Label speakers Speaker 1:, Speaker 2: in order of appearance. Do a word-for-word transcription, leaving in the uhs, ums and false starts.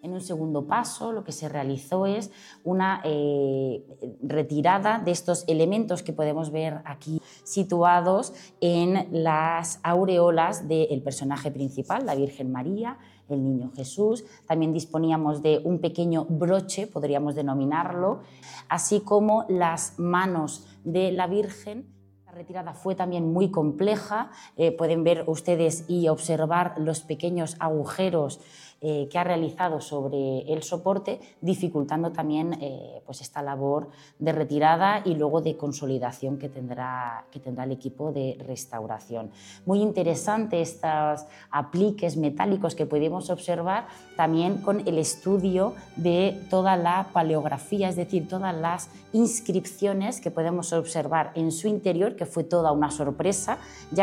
Speaker 1: En un segundo paso, lo que se realizó es una eh, retirada de estos elementos que podemos ver aquí situados en las aureolas del personaje principal, la Virgen María, el Niño Jesús. También disponíamos de un pequeño broche, podríamos denominarlo, así como las manos de la Virgen. La retirada fue también muy compleja, eh, pueden ver ustedes y observar los pequeños agujeros eh, que ha realizado sobre el soporte, dificultando también eh, pues esta labor de retirada y luego de consolidación que tendrá, que tendrá el equipo de restauración. Muy interesante estos apliques metálicos que pudimos observar también con el estudio de toda la paleografía, es decir, todas las inscripciones que podemos observar en su interior, que fue toda una sorpresa, ya